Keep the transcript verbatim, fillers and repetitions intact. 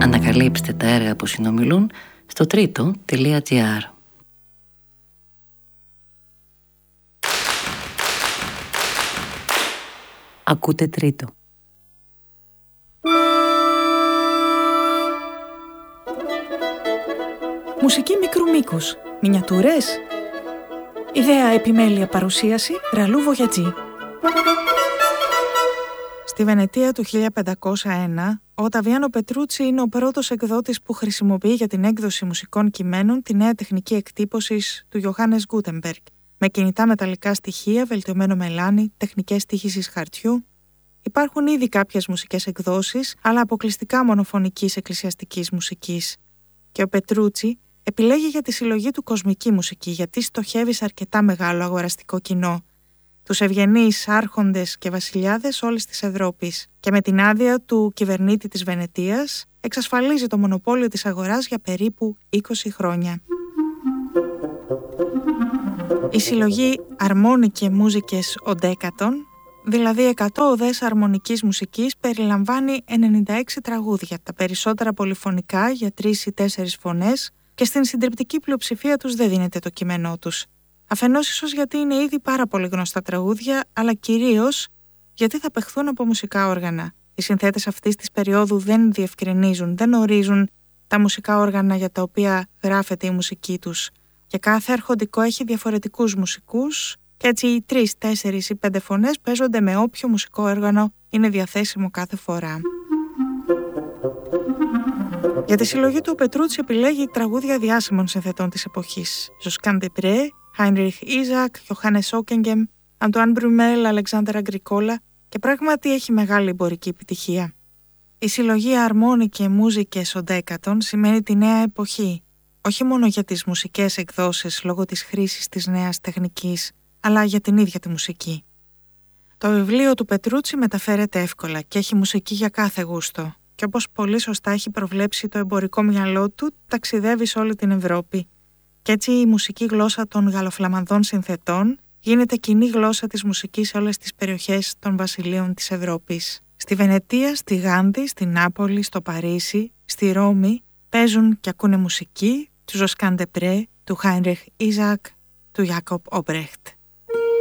Ανακαλύψτε τα έργα που συνομιλούν στο τρίτο τελεία τζι άρ. Ακούτε τρίτο. Μουσική μικρού μήκους. Μινιατούρες. Ιδέα, επιμέλεια, παρουσίαση Ραλού Βογιατζή. Στη Βενετία του χίλια πεντακόσια ένα, ο Οταβιάνο Πετρούτσι είναι ο πρώτος εκδότης που χρησιμοποιεί για την έκδοση μουσικών κειμένων τη νέα τεχνική εκτύπωσης του Ιωάννης Γκούτεμπεργκ, με κινητά μεταλλικά στοιχεία, βελτιωμένο μελάνι, τεχνικές τύχησης χαρτιού. Υπάρχουν ήδη κάποιες μουσικές εκδόσεις, αλλά αποκλειστικά μονοφωνικής εκκλησιαστικής μουσικής. Και ο Πετρούτσι επιλέγει για τη συλλογή του κοσμική μουσική, γιατί στοχεύει σε αρκετά μεγάλο αγοραστικό κοινό, τους ευγενείς άρχοντες και βασιλιάδες όλης της Ευρώπης, και με την άδεια του κυβερνήτη της Βενετίας εξασφαλίζει το μονοπόλιο της αγοράς για περίπου είκοσι χρόνια. Η συλλογή Αρμόνικε Μούζικες Οντέκατον, δηλαδή εκατό οδές αρμονικής μουσικής, περιλαμβάνει ενενήντα έξι τραγούδια, τα περισσότερα πολυφωνικά για τρεις ή τέσσερις φωνές, και στην συντριπτική πλειοψηφία τους δεν δίνεται το κείμενό τους. Αφενός ίσως γιατί είναι ήδη πάρα πολύ γνωστά τραγούδια, αλλά κυρίως γιατί θα παιχθούν από μουσικά όργανα. Οι συνθέτες αυτής της περίοδου δεν διευκρινίζουν, δεν ορίζουν τα μουσικά όργανα για τα οποία γράφεται η μουσική τους. Και κάθε αρχοντικό έχει διαφορετικούς μουσικούς, και έτσι οι τρεις, τέσσερις ή πέντε φωνές παίζονται με όποιο μουσικό όργανο είναι διαθέσιμο κάθε φορά. Για τη συλλογή του ο Πετρούτσι επιλέγει τραγούδια διάσημων συνθετών της εποχής. Ζοσκάν Ντεπρέ, Χάινριχ Ιζακ, Ιωάννης Όκενγκεμ, Αντουάν Μπρουμέλ, Αλεξάνδρα Γκρικόλα, και πράγματι έχει μεγάλη εμπορική επιτυχία. Η συλλογή Αρμόνικε Μούζικες Οντέκατον σημαίνει τη νέα εποχή, όχι μόνο για τις μουσικές εκδόσεις λόγω της χρήσης της νέας τεχνικής, αλλά για την ίδια τη μουσική. Το βιβλίο του Πετρούτσι μεταφέρεται εύκολα και έχει μουσική για κάθε γούστο, και όπως πολύ σωστά έχει προβλέψει το εμπορικό μυαλό του, ταξιδεύει σε όλη την Ευρώπη. Και έτσι η μουσική γλώσσα των γαλλοφλαμανδών συνθετών γίνεται κοινή γλώσσα της μουσικής σε όλες τις περιοχές των βασιλείων της Ευρώπης. Στη Βενετία, στη Γάνδη, στη Νάπολη, στο Παρίσι, στη Ρώμη παίζουν και ακούνε μουσική του Ζοσκάν Ντεπρέ, του Χάινριχ Ιζακ, του Ιάκοπ Όμπρεχτ.